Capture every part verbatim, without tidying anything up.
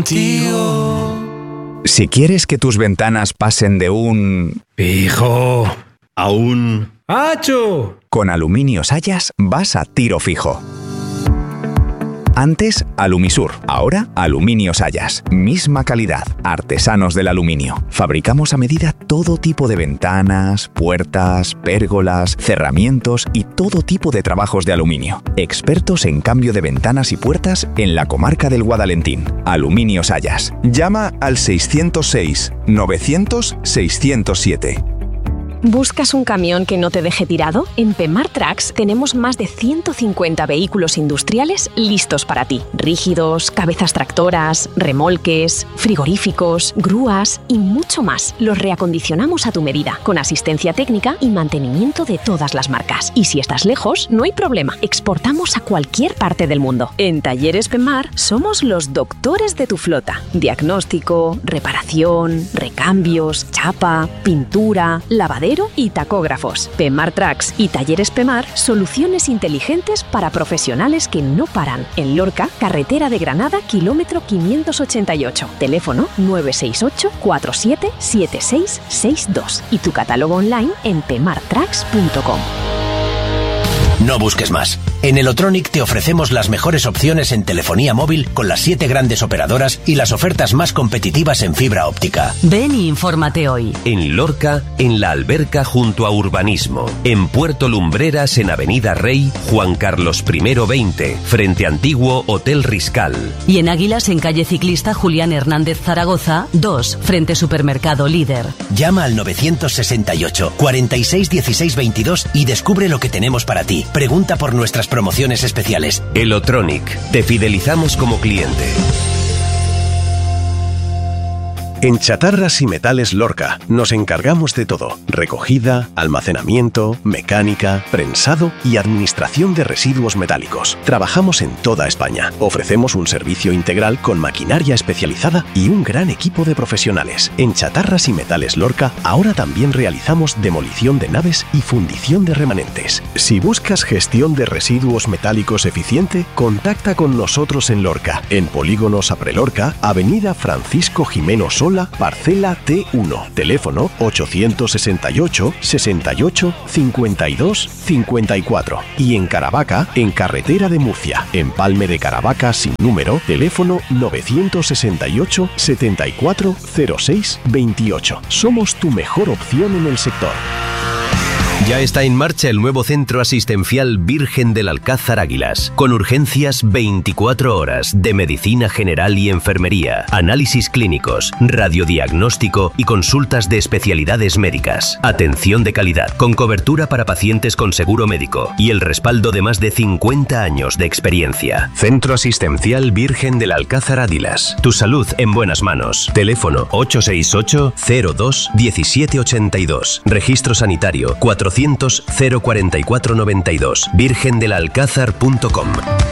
Si quieres que tus ventanas pasen de un pijo a un hacho, con Aluminio Sayas vas a tiro fijo. Antes, Alumisur. Ahora, Aluminio Sayas. Misma calidad. Artesanos del aluminio. Fabricamos a medida todo tipo de ventanas, puertas, pérgolas, cerramientos y todo tipo de trabajos de aluminio. Expertos en cambio de ventanas y puertas en la comarca del Guadalentín. Aluminio Sayas. Llama al seiscientos seis, novecientos, seiscientos siete. ¿Buscas un camión que no te deje tirado? En Pemar Trucks tenemos más de ciento cincuenta vehículos industriales listos para ti. Rígidos, cabezas tractoras, remolques, frigoríficos, grúas y mucho más. Los reacondicionamos a tu medida, con asistencia técnica y mantenimiento de todas las marcas. Y si estás lejos, no hay problema. Exportamos a cualquier parte del mundo. En Talleres Pemar somos los doctores de tu flota. Diagnóstico, reparación, recambios, chapa, pintura, lavadero y tacógrafos. Pemar Trucks y Talleres Pemar, soluciones inteligentes para profesionales que no paran. En Lorca, carretera de Granada, kilómetro quinientos ochenta y ocho. Teléfono nueve seis ocho, cuatro siete, siete seis seis dos y tu catálogo online en pemar trucks punto com. No busques más. En Elotronic te ofrecemos las mejores opciones en telefonía móvil con las siete grandes operadoras y las ofertas más competitivas en fibra óptica. Ven y infórmate hoy. En Lorca, en La Alberca junto a Urbanismo. En Puerto Lumbreras, en Avenida Rey, Juan Carlos primero veinte, frente Antiguo Hotel Riscal. Y en Águilas, en calle Ciclista Julián Hernández Zaragoza, dos, frente Supermercado Líder. Llama al novecientos sesenta y ocho, cuarenta y seis, dieciséis, veintidós y descubre lo que tenemos para ti. Pregunta por nuestras promociones especiales. Elotronic. Te fidelizamos como cliente. En Chatarras y Metales Lorca nos encargamos de todo: recogida, almacenamiento, mecánica, prensado y administración de residuos metálicos. Trabajamos en toda España. Ofrecemos un servicio integral con maquinaria especializada y un gran equipo de profesionales. En Chatarras y Metales Lorca ahora también realizamos demolición de naves y fundición de remanentes. Si buscas gestión de residuos metálicos eficiente, contacta con nosotros en Lorca, en Polígono Saprelorca, Avenida Francisco Jimeno Sola, parcela T uno, teléfono ochocientos sesenta y ocho, sesenta y ocho, cincuenta y dos, cincuenta y cuatro, y en Caravaca, en Carretera de Murcia, Empalme de Caravaca sin número, teléfono novecientos sesenta y ocho, setenta y cuatro, cero seis, veintiocho. Somos tu mejor opción en el sector. Ya está en marcha el nuevo centro asistencial Virgen del Alcázar Águilas, con urgencias veinticuatro horas de medicina general y enfermería, análisis clínicos, radiodiagnóstico y consultas de especialidades médicas. Atención de calidad, con cobertura para pacientes con seguro médico y el respaldo de más de cincuenta años de experiencia. Centro asistencial Virgen del Alcázar Águilas. Tu salud en buenas manos. Teléfono ocho seis ocho, cero dos, diecisiete ochenta y dos. Registro sanitario cuatrocientos, cero cuarenta y cuatro noventa y dos. virgen del alcázar punto com.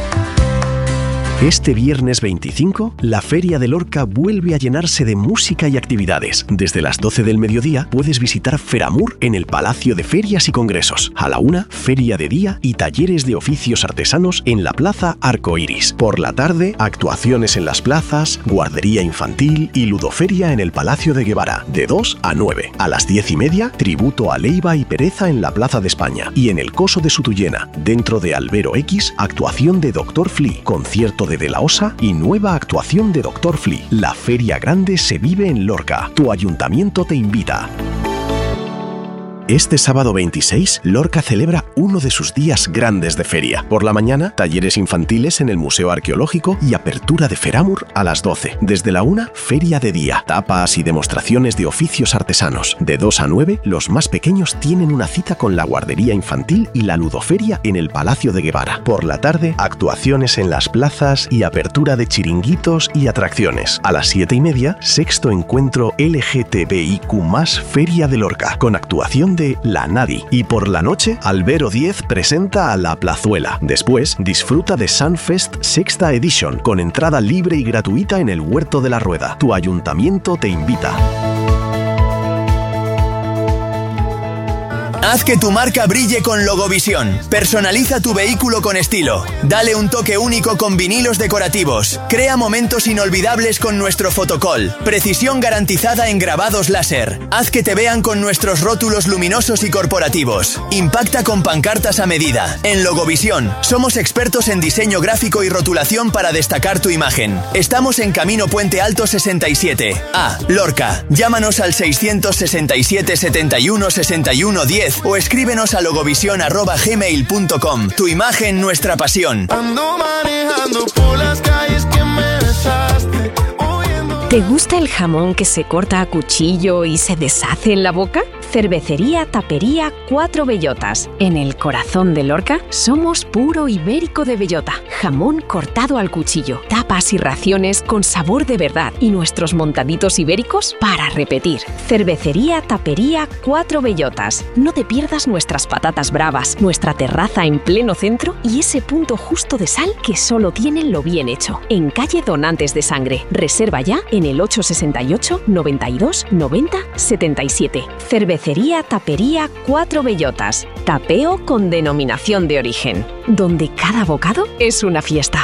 Este viernes veinticinco, la Feria de Lorca vuelve a llenarse de música y actividades. Desde las doce del mediodía puedes visitar Feramur en el Palacio de Ferias y Congresos. A la una, feria de día y talleres de oficios artesanos en la Plaza Arcoiris. Por la tarde, actuaciones en las plazas, guardería infantil y ludoferia en el Palacio de Guevara, de dos a nueve. A las diez y media, tributo a Leiva y Pereza en la Plaza de España. Y en el Coso de Sutuyena, dentro de Albero X, actuación de Doctor Flea, concierto de De La Osa y nueva actuación de Doctor Flea. La Feria Grande se vive en Lorca. Tu ayuntamiento te invita. Este sábado veintiséis, Lorca celebra uno de sus días grandes de feria. Por la mañana, talleres infantiles en el Museo Arqueológico y apertura de Feramur a las doce. Desde la una, feria de día, tapas y demostraciones de oficios artesanos. De dos a nueve, los más pequeños tienen una cita con la guardería infantil y la ludoferia en el Palacio de Guevara. Por la tarde, actuaciones en las plazas y apertura de chiringuitos y atracciones. A las siete y media, sexto encuentro L G T B I Q más, Feria de Lorca, con actuación de La Nadi. Y por la noche, Albero diez presenta a La Plazuela. Después, disfruta de Sunfest Sexta Edition, con entrada libre y gratuita en el Huerto de la Rueda. Tu ayuntamiento te invita. Haz que tu marca brille con Logovisión. Personaliza tu vehículo con estilo. Dale un toque único con vinilos decorativos. Crea momentos inolvidables con nuestro fotocall. Precisión garantizada en grabados láser. Haz que te vean con nuestros rótulos luminosos y corporativos. Impacta con pancartas a medida. En Logovisión somos expertos en diseño gráfico y rotulación para destacar tu imagen. Estamos en Camino Puente Alto sesenta y siete. A. Lorca. Llámanos al seiscientos sesenta y siete setenta y uno sesenta y uno diez o escríbenos a logovisión arroba gmail punto com. Tu imagen, nuestra pasión. Ando manejando por las calles que me besaste. ¿Te gusta el jamón que se corta a cuchillo y se deshace en la boca? Cervecería Tapería Cuatro Bellotas. En el corazón de Lorca somos puro ibérico de bellota. Jamón cortado al cuchillo, tapas y raciones con sabor de verdad y nuestros montaditos ibéricos para repetir. Cervecería Tapería Cuatro Bellotas. No te pierdas nuestras patatas bravas, nuestra terraza en pleno centro y ese punto justo de sal que solo tiene lo bien hecho. En calle Donantes de Sangre. Reserva ya en el ocho sesenta y ocho noventa y dos noventa setenta y siete. Cervecería Cervecería Tapería Cuatro Bellotas. Tapeo con denominación de origen, donde cada bocado es una fiesta.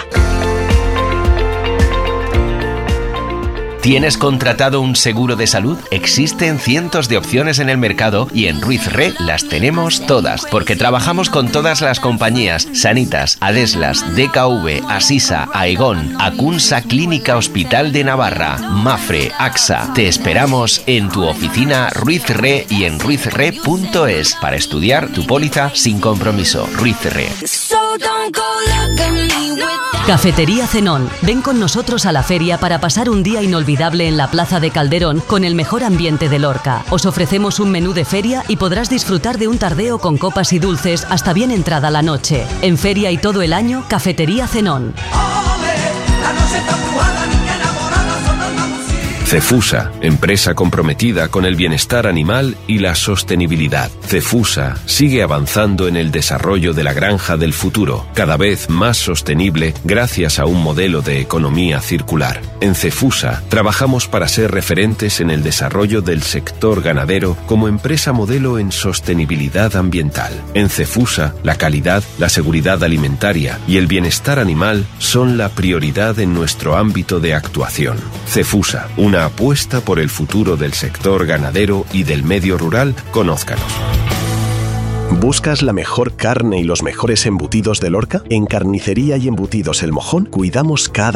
¿Tienes contratado un seguro de salud? Existen cientos de opciones en el mercado y en Ruiz Re las tenemos todas, porque trabajamos con todas las compañías: Sanitas, Adeslas, D K V, Asisa, Aegon, Acunsa Clínica Hospital de Navarra, Mafre, AXA. Te esperamos en tu oficina Ruiz Re y en ruiz re punto es para estudiar tu póliza sin compromiso. Ruiz Re. Cafetería Zenón. Ven con nosotros a la feria para pasar un día inolvidable en la Plaza de Calderón con el mejor ambiente de Lorca. Os ofrecemos un menú de feria y podrás disfrutar de un tardeo con copas y dulces hasta bien entrada la noche. En feria y todo el año, Cafetería Zenón. Cefusa, empresa comprometida con el bienestar animal y la sostenibilidad. Cefusa sigue avanzando en el desarrollo de la granja del futuro, cada vez más sostenible gracias a un modelo de economía circular. En Cefusa trabajamos para ser referentes en el desarrollo del sector ganadero como empresa modelo en sostenibilidad ambiental. En Cefusa, la calidad, la seguridad alimentaria y el bienestar animal son la prioridad en nuestro ámbito de actuación. Cefusa, una apuesta por el futuro del sector ganadero y del medio rural. Conózcanos. ¿Buscas la mejor carne y los mejores embutidos de Lorca? En Carnicería y Embutidos El Mojón cuidamos cada